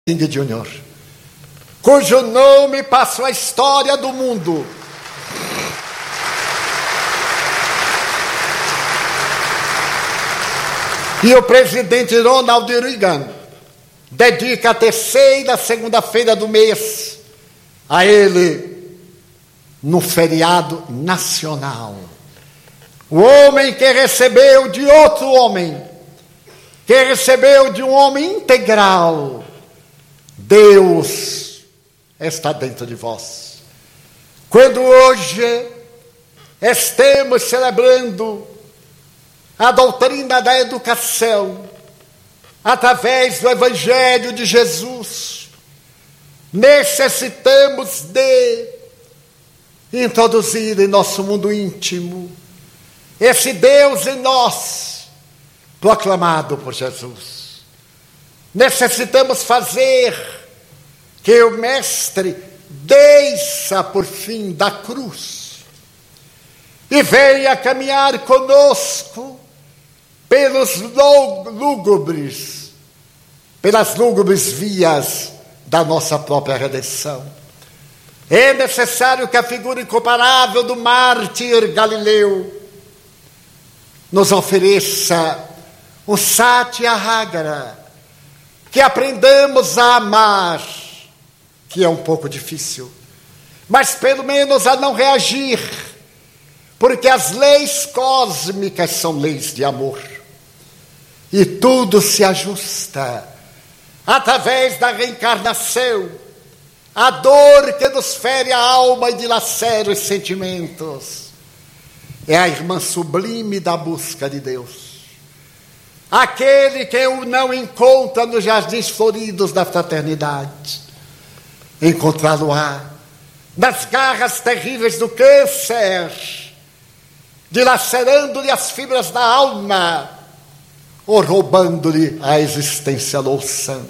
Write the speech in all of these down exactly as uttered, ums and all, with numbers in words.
King Júnior, cujo nome passou a história do mundo. E o presidente Ronald Reagan dedica a terceira segunda-feira do mês a ele no feriado nacional. O homem que recebeu de outro homem, que recebeu de um homem integral. Deus está dentro de vós. Quando hoje estamos celebrando a doutrina da educação, através do Evangelho de Jesus, necessitamos de introduzir em nosso mundo íntimo esse Deus em nós, proclamado por Jesus. Necessitamos fazer que o Mestre desça por fim da cruz e venha caminhar conosco pelos lúgubres, pelas lúgubres vias da nossa própria redenção. É necessário que a figura incomparável do mártir Galileu nos ofereça um Satyahagara, que aprendamos a amar, que é um pouco difícil, mas pelo menos a não reagir, porque as leis cósmicas são leis de amor, e tudo se ajusta através da reencarnação. A dor que nos fere a alma e dilacera os sentimentos é a irmã sublime da busca de Deus. Aquele que o não encontra nos jardins floridos da fraternidade, encontrá-lo-á nas garras terríveis do câncer, dilacerando-lhe as fibras da alma, ou roubando-lhe a existência louçã.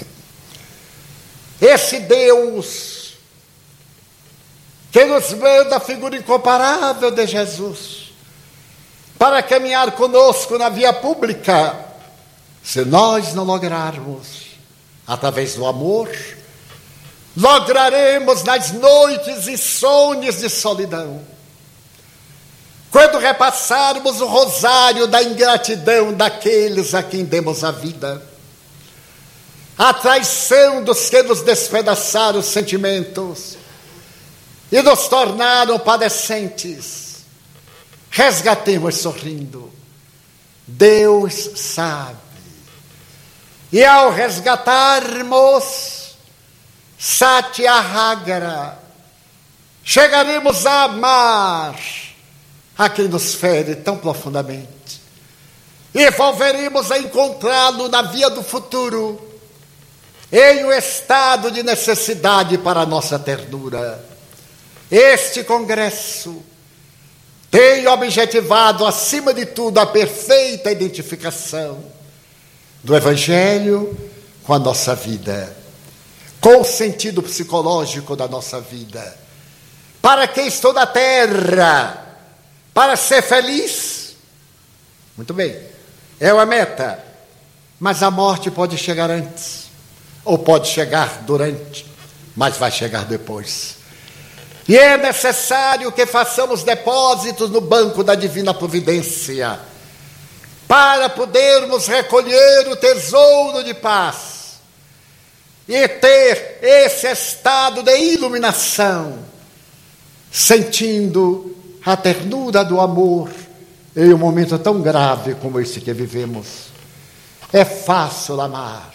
Esse Deus que nos manda a figura incomparável de Jesus para caminhar conosco na via pública, se nós não lograrmos através do amor, lograremos nas noites insônias de solidão, quando repassarmos o rosário da ingratidão daqueles a quem demos a vida, a traição dos que nos despedaçaram os sentimentos e nos tornaram padecentes. Resgatemos sorrindo. Deus sabe. E ao resgatarmos Satyahagara, chegaremos a amar a quem nos fere tão profundamente. E volveremos a encontrá-lo na via do futuro, em um estado de necessidade para a nossa ternura. Este congresso tem objetivado, acima de tudo, a perfeita identificação do Evangelho com a nossa vida, com o sentido psicológico da nossa vida. Para quem estou na terra, para ser feliz, muito bem, é uma meta, mas a morte pode chegar antes, ou pode chegar durante, mas vai chegar depois. E é necessário que façamos depósitos no banco da divina providência, para podermos recolher o tesouro de paz e ter esse estado de iluminação, sentindo a ternura do amor em um momento tão grave como esse que vivemos. É fácil amar.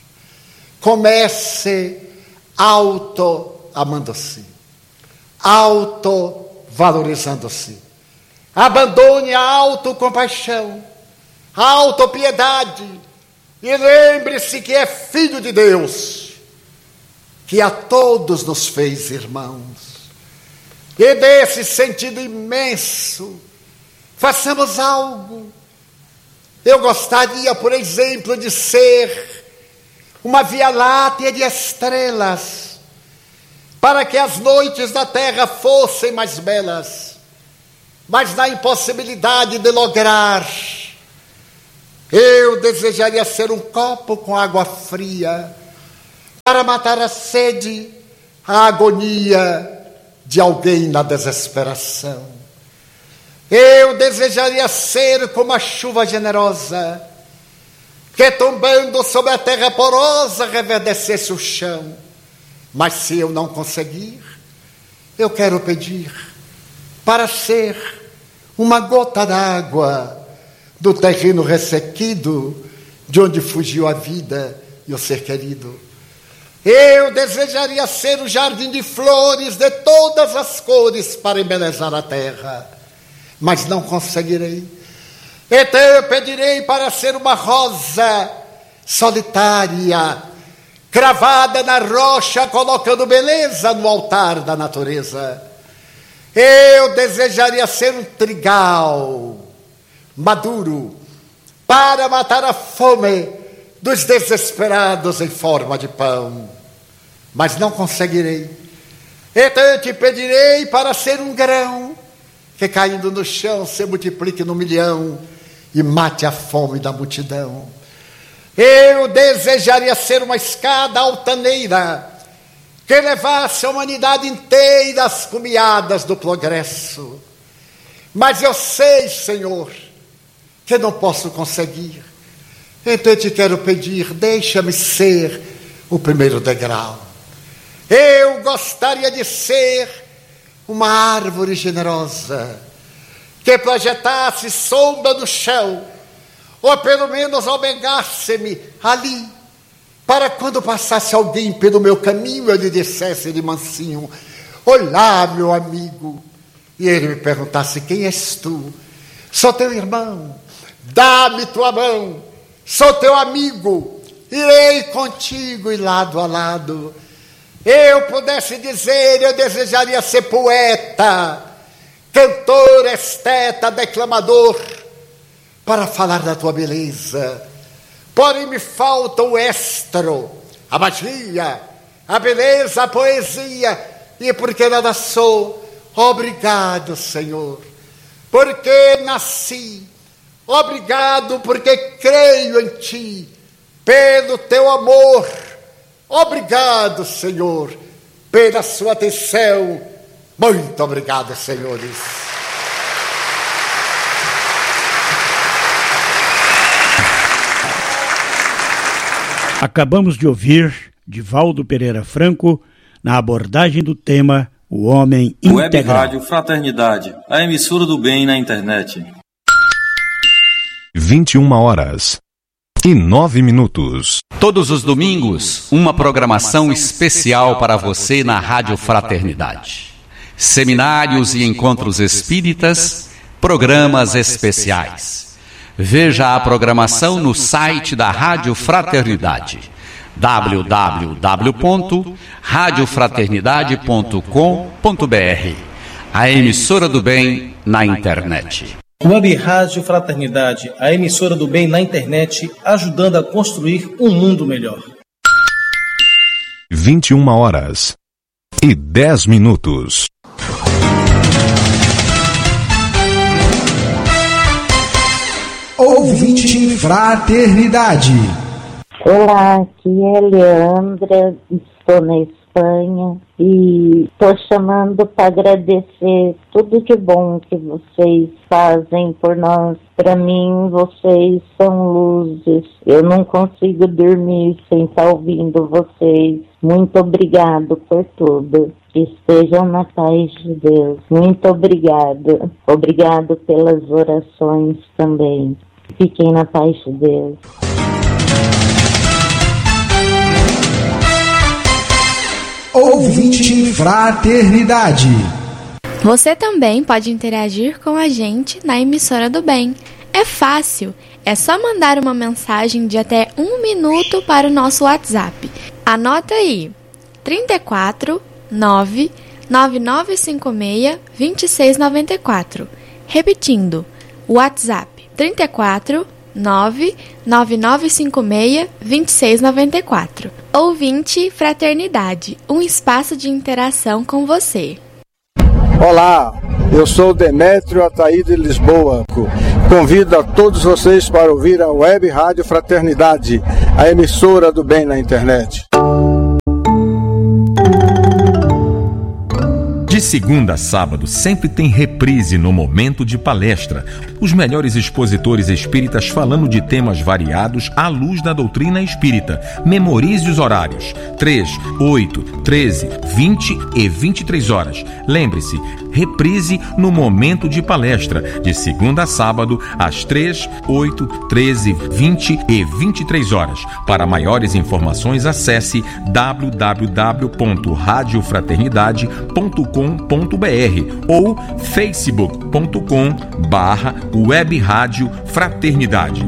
Comece auto-amando-se, auto-valorizando-se. Abandone a autocompaixão, a autopiedade, e lembre-se que é filho de Deus, que a todos nos fez irmãos. E desse sentido imenso, façamos algo. Eu gostaria, por exemplo, de ser uma via láctea de estrelas, para que as noites da terra fossem mais belas, mas na impossibilidade de lograr, eu desejaria ser um copo com água fria, para matar a sede, a agonia de alguém na desesperação. Eu desejaria ser como a chuva generosa, que tombando sobre a terra porosa reverdecesse o chão. Mas se eu não conseguir, eu quero pedir para ser uma gota d'água do terreno ressequido, de onde fugiu a vida e o ser querido. Eu desejaria ser o jardim de flores de todas as cores para embelezar a terra, mas não conseguirei. Então eu pedirei para ser uma rosa solitária, cravada na rocha, colocando beleza no altar da natureza. Eu desejaria ser um trigal maduro para matar a fome dos desesperados em forma de pão, mas não conseguirei. Então eu te pedirei para ser um grão que, caindo no chão, se multiplique no milhão e mate a fome da multidão. Eu desejaria ser uma escada altaneira que levasse a humanidade inteira às cumeadas do progresso. Mas eu sei, Senhor, que não posso conseguir. Então eu te quero pedir, deixa-me ser o primeiro degrau. Eu gostaria de ser uma árvore generosa que projetasse sombra no chão, ou pelo menos albergasse-me ali, para quando passasse alguém pelo meu caminho, eu lhe dissesse de mansinho: olá, meu amigo. E ele me perguntasse: quem és tu? Sou teu irmão, dá-me tua mão, sou teu amigo, irei contigo e lado a lado. Eu pudesse dizer, eu desejaria ser poeta, cantor, esteta, declamador, para falar da tua beleza. Porém me falta o estro, a magia, a beleza, a poesia. E porque nada sou, obrigado, Senhor, porque nasci. Obrigado porque creio em ti, pelo teu amor. Obrigado, Senhor, pela sua atenção. Muito obrigado, senhores. Acabamos de ouvir Divaldo Pereira Franco na abordagem do tema O Homem Integral. Web Rádio Fraternidade, a emissora do bem na internet. vinte e uma horas e nove minutos. Todos os domingos, uma programação especial para você na Rádio Fraternidade. Seminários e encontros espíritas, programas especiais. Veja a programação no site da Rádio Fraternidade, w w w ponto rádio fraternidade ponto com ponto b r, a emissora do bem na internet. Web Rádio Fraternidade, a emissora do bem na internet, ajudando a construir um mundo melhor. vinte e uma horas e dez minutos. Ouvinte Fraternidade. Olá, aqui é Leandra, estou na Espanha e estou chamando para agradecer tudo de bom que vocês fazem por nós. Para mim, vocês são luzes. Eu não consigo dormir sem estar ouvindo vocês. Muito obrigado por tudo. Que estejam na paz de Deus. Muito obrigado. Obrigado pelas orações também. Fiquem na paz de Deus. Ouvinte Fraternidade. Você também pode interagir com a gente na emissora do bem. É fácil, é só mandar uma mensagem de até um minuto para o nosso WhatsApp. Anota aí, trinta e quatro, nove, nove nove cinco seis, dois seis nove quatro. Repetindo, WhatsApp trinta e quatro, nove, nove nove cinco seis, dois seis nove quatro. Ouvinte Fraternidade, um espaço de interação com você. Olá, eu sou Demétrio Ataí de Lisboa. Convido a todos vocês para ouvir a Web Rádio Fraternidade, a emissora do bem na internet. De segunda a sábado, sempre tem reprise no momento de palestra. Os melhores expositores espíritas falando de temas variados à luz da doutrina espírita. Memorize os horários: três, oito, treze, vinte e vinte e três horas. Lembre-se, reprise no momento de palestra, de segunda a sábado, às três, oito, treze, vinte e vinte e três horas. Para maiores informações, acesse w w w ponto rádio fraternidade ponto com ponto b r ou facebook ponto com barra web rádio fraternidade.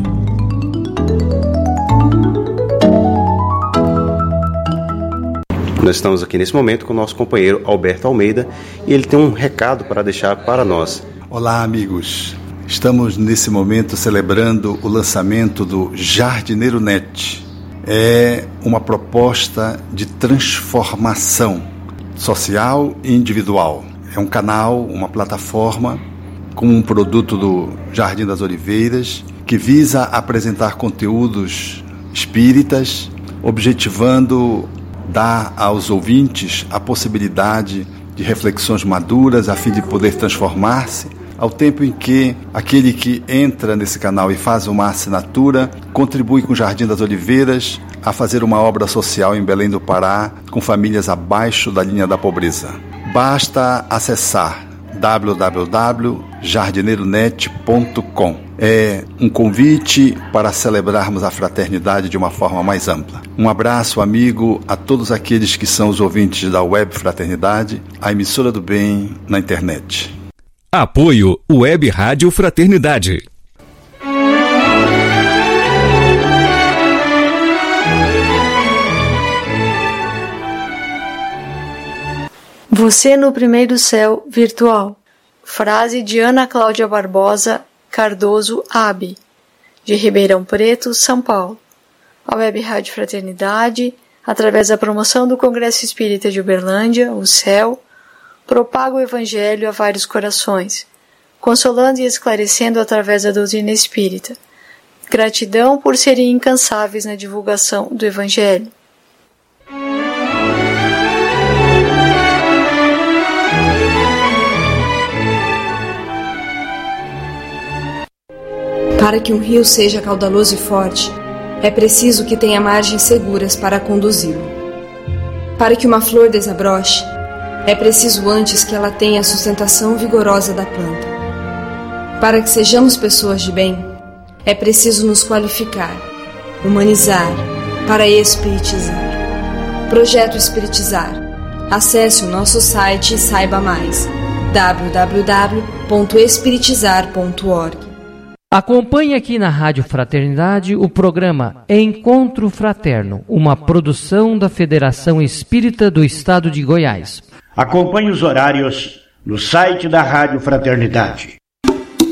Nós estamos aqui nesse momento com o nosso companheiro Alberto Almeida e ele tem um recado para deixar para nós. Olá, amigos. Estamos nesse momento celebrando o lançamento do Jardineiro Net. É uma proposta de transformação social e individual. É um canal, uma plataforma com um produto do Jardim das Oliveiras que visa apresentar conteúdos espíritas, objetivando dar aos ouvintes a possibilidade de reflexões maduras a fim de poder transformar-se, ao tempo em que aquele que entra nesse canal e faz uma assinatura contribui com o Jardim das Oliveiras a fazer uma obra social em Belém do Pará com famílias abaixo da linha da pobreza. Basta acessar w w w ponto jardineiro net ponto com. É um convite para celebrarmos a fraternidade de uma forma mais ampla. Um abraço, amigo, a todos aqueles que são os ouvintes da Web Fraternidade, a emissora do bem na internet. Apoio Web Rádio Fraternidade. Você no primeiro céu virtual. Frase de Ana Cláudia Barbosa Cardoso Abi, de Ribeirão Preto, São Paulo. A Web Rádio Fraternidade, através da promoção do Congresso Espírita de Uberlândia, o C E L, propaga o Evangelho a vários corações, consolando e esclarecendo através da doutrina espírita. Gratidão por serem incansáveis na divulgação do Evangelho. Para que um rio seja caudaloso e forte, é preciso que tenha margens seguras para conduzi-lo. Para que uma flor desabroche, é preciso antes que ela tenha a sustentação vigorosa da planta. Para que sejamos pessoas de bem, é preciso nos qualificar, humanizar, para espiritizar. Projeto Espiritizar. Acesse o nosso site e saiba mais. w w w ponto espiritizar ponto org. Acompanhe aqui na Rádio Fraternidade o programa Encontro Fraterno, uma produção da Federação Espírita do Estado de Goiás. Acompanhe os horários no site da Rádio Fraternidade.